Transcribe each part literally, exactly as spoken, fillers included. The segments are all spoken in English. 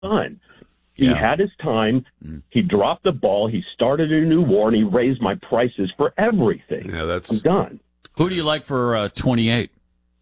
done. He Yeah. had his time. Mm. He dropped the ball. He started a new war, and he raised my prices for everything. Yeah, that's I'm done. Who do you like for uh, twenty-eight?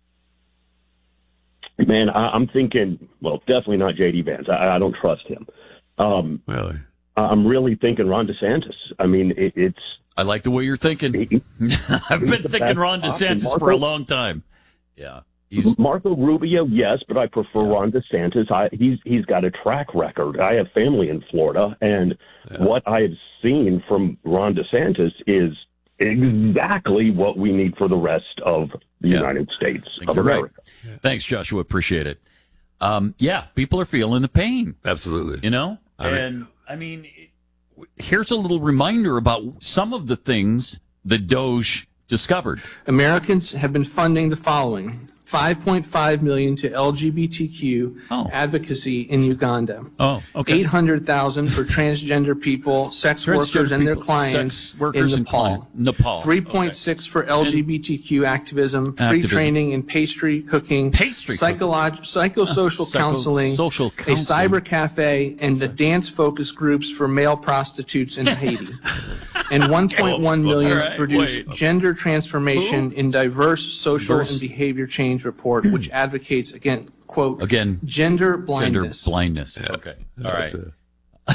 Man, I, I'm thinking, well, definitely not J D. Vance. I, I don't trust him. Um, really. I'm really thinking Ron DeSantis. I mean, it, it's. I like the way you're thinking. He, I've been the thinking best Ron option. DeSantis Marco, for a long time. Yeah. He's Marco Rubio, yes, but I prefer Yeah. Ron DeSantis. I, he's he's got a track record. I have family in Florida, and Yeah. what I've seen from Ron DeSantis is exactly what we need for the rest of the Yeah. United States think of you're right. America. Thanks, Joshua. Appreciate it. Um, yeah, people are feeling the pain, Absolutely. you know? I mean- and, I mean, it- here's a little reminder about some of the things that Doge discovered. Americans have been funding the following: five point five million dollars to L G B T Q Oh. advocacy in Uganda. Oh, okay. eight hundred thousand dollars for transgender people, sex Transgender workers and their people, clients sex workers in and Nepal. client- Nepal. three point six for L G B T Q activism, free Activism. training in pastry cooking, Pastry psycholog- psychosocial Psycho- counseling, social a counseling. cyber cafe, and the dance focus groups for male prostitutes in Haiti. And one point one million All dollars right, to produce wait. gender transformation in diverse social Verse- and behavior change report, which advocates again, quote, Again, gender gender blindness. blindness. Yeah. Okay. All right. That's it.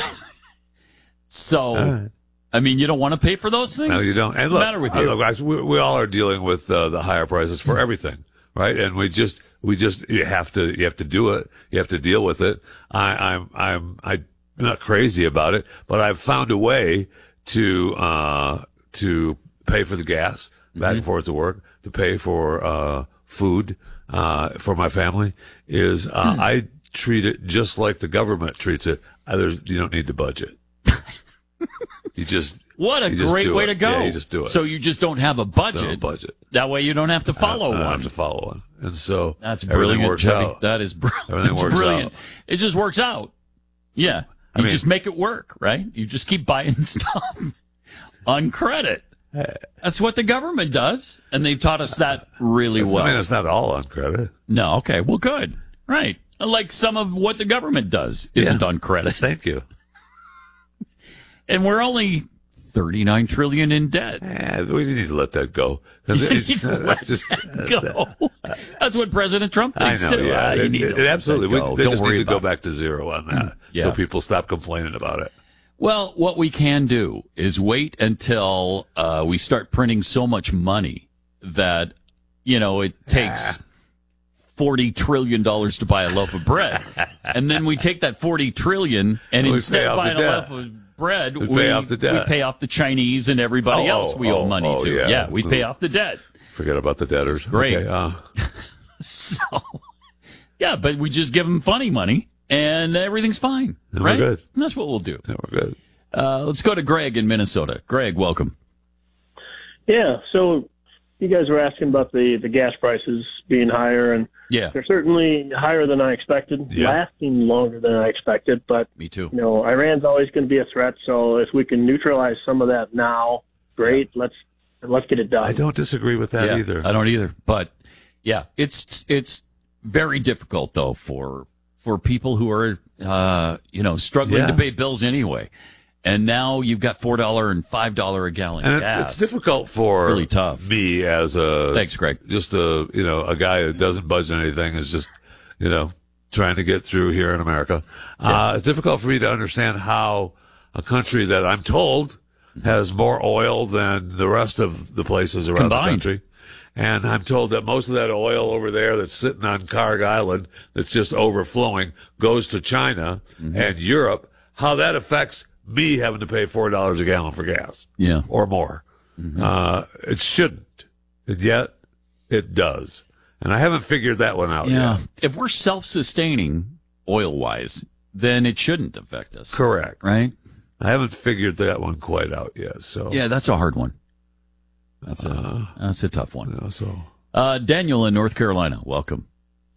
So, All right. I mean, you don't want to pay for those things? No, you don't. And What's look, the matter with uh, you? look, guys, we, we all are dealing with uh, the higher prices for everything, right? And we just, we just, you have to, you have to do it. You have to deal with it. I, I'm, I'm, I'm not crazy about it, but I've found a way to, uh, to pay for the gas back Mm-hmm. and forth to work, to pay for, uh, food, uh, for my family is, uh, Hmm. I treat it just like the government treats it. Uh, there's, you don't need to budget. You just, What a you just great do way it. to go. Yeah, you just do it. So you just don't have a budget. Don't budget. That way you don't have to follow I, I one. have to follow one. And so That's everything brilliant, works Chevy. out. That is br- Everything that's works brilliant. out. It just works out. Yeah. I You mean- just make it work, right? You just keep buying stuff on credit. That's what the government does. And they've taught us that really It's- well. I mean, it's not all on credit. No, okay. Well, good. Right. Like some of what the government does isn't Yeah. on credit. Thank you. And we're only thirty-nine trillion in debt. Eh, we need to let that go. Because it's, that's just, Go. That's what President Trump I thinks know, too. yeah. Ah, you It, need it- to it let absolutely. that We, go. they Don't just worry need to go about it. back to zero on that. Yeah. So people stop complaining about it. Well, what we can do is wait until uh, we start printing so much money that, you know, it takes forty trillion dollars to buy a loaf of bread. And then we take that forty trillion dollars and We instead pay of off the buying a debt. loaf of bread, We we, pay off the debt. we pay off the Chinese and everybody Oh, else we oh, owe money oh, to. yeah. we pay off the debt. Forget about the debtors. Great. Okay, uh, So, yeah, but we just give them funny money and everything's fine. Then we're right? good. And that's what we'll do. yeah, we're good. Uh, let's go to Greg in Minnesota. Greg, welcome. Yeah, so you guys were asking about the, the gas prices being higher, and Yeah, they're certainly higher than I expected, Yeah. lasting longer than I expected. But, me too. you know, Iran's always going to be a threat, so if we can neutralize some of that now, great. Let's let's get it done. I don't disagree with that yeah, either. I don't either. But yeah, it's it's very difficult though for for people who are uh, you know struggling Yeah. to pay bills anyway. And now you've got four dollar and five dollar a gallon And gas. it's, it's difficult for Really tough. me as a Thanks, Greg. just a you know a guy who doesn't budget anything is just you know trying to get through here in America. Uh, it's difficult for me to understand how a country that I'm told has more oil than the rest of the places around Combined. the country. And I'm told that most of that oil over there that's sitting on Karg Island, that's just overflowing, goes to China Mm-hmm. and Europe. How that affects me having to pay four dollars a gallon for gas, Yeah. or more. Uh, it shouldn't, and yet it does. And I haven't figured that one out Yeah. yet. If we're self-sustaining oil-wise, then it shouldn't affect us. Correct. Right? I haven't figured that one quite out yet. So Yeah, that's a hard one. That's a that's a tough one. you know, so Uh, Daniel in North Carolina, welcome.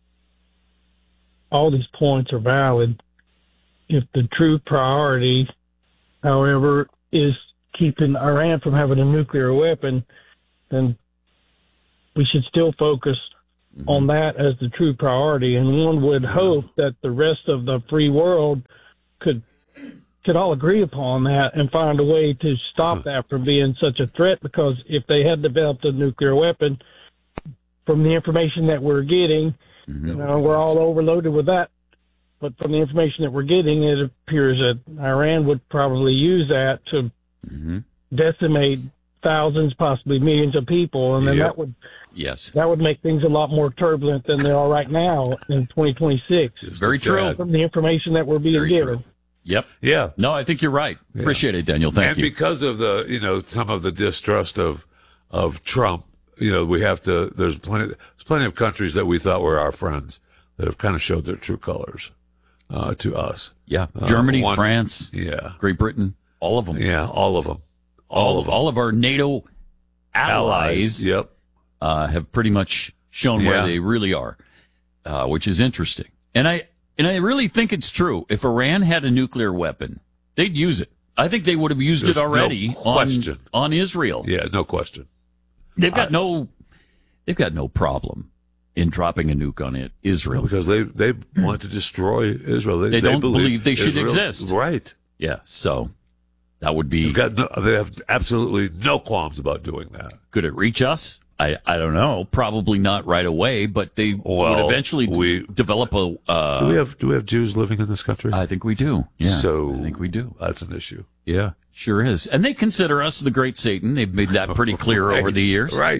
All these points are valid. If the true priority, however, is keeping Iran from having a nuclear weapon, then we should still focus mm-hmm. on that as the true priority. And one would hope that the rest of the free world could could all agree upon that and find a way to stop that from being such a threat, because if they had developed a nuclear weapon, from the information that we're getting, mm-hmm. you know, we're all overloaded with that. But from the information that we're getting, it appears that Iran would probably use that to mm-hmm. decimate thousands, possibly millions of people, and then yep. that would yes that would make things a lot more turbulent than they are right now in twenty twenty-six. Very true. From the information that we're being Very given. True. Yep. Yeah. No, I think you're right. Yeah. Appreciate it, Daniel. Thank and you. And because of the, you know, some of the distrust of of Trump, you know, we have to. There's plenty. There's plenty of countries that we thought were our friends that have kind of showed their true colors uh, to us. Yeah. Uh, Germany, one, France, yeah, Great Britain, all of them. Yeah, all of them. All, all of them. All of our NATO allies. allies yep. Uh, have pretty much shown yeah. where they really are, uh, which is interesting. And I and I really think it's true. If Iran had a nuclear weapon, they'd use it. I think they would have used There's it already no question. on on Israel. Yeah, no question. They've got I, no they've got no problem in dropping a nuke on it, Israel. Because they, they want to destroy Israel. They, they, they don't believe, believe they should Israel, exist. Right. Yeah, so that would be They've got no, they have absolutely no qualms about doing that. Could it reach us? I, I don't know. Probably not right away, but they well, would eventually we, d- develop a. Uh, do we have do we have Jews living in this country? I think we do. Yeah, so I think we do. That's an issue. Yeah, sure is. And they consider us the great Satan. They've made that pretty clear right, over the years. Right.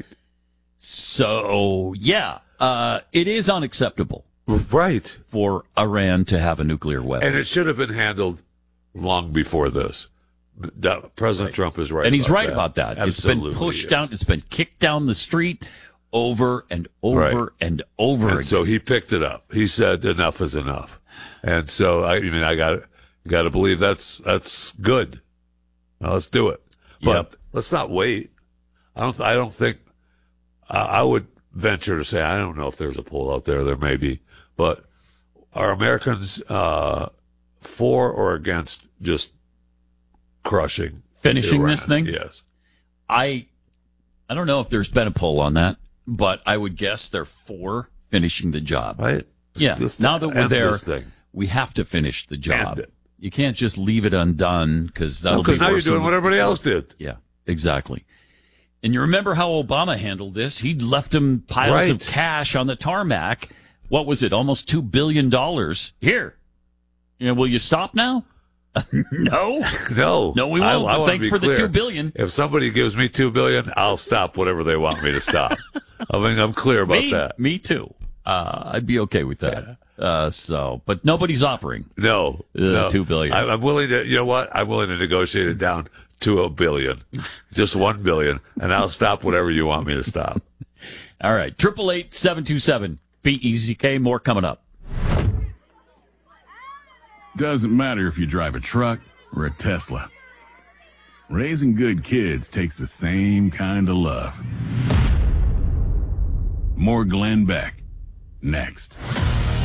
So yeah, uh, it is unacceptable. Right. For Iran to have a nuclear weapon, and it should have been handled long before this. President right. Trump is right, and he's about right that. about that. Absolutely, it's been pushed yes. down. It's been kicked down the street over and over right. and over and again. So he picked it up. He said, "Enough is enough." And so I, I mean, I got got to believe that's that's good. Now let's do it, but yep. let's not wait. I don't. I don't think. I, I would venture to say I don't know if there's a poll out there. There may be, but are Americans uh, for or against just crushing finishing Iran? this thing? Yes. I I don't know if there's been a poll on that, but I would guess they're for finishing the job. Right. Yeah. Just now that we're there, thing. we have to finish the job. End it. You can't just leave it undone because that'll Because be now you're worse doing than- what everybody else did. Yeah, exactly. And you remember how Obama handled this? He'd left him piles Right. of cash on the tarmac. What was it? Almost two billion dollars. Here. You know, will you stop now? no. No. No, we won't. I, I But wanna thanks be for clear. the two billion. If somebody gives me two billion, I'll stop whatever they want me to stop. I mean, I'm clear about me, that. Me too. Uh, I'd be okay with that. Uh, so, but nobody's offering. No, Uh, no. two billion. I, I'm willing to. You know what? I'm willing to negotiate it down to a billion, just one billion, and I'll stop whatever you want me to stop. All right, triple eight seven two seven B E Z K. More coming up. Doesn't matter if you drive a truck or a Tesla. Raising good kids takes the same kind of love. More Glenn Beck, next.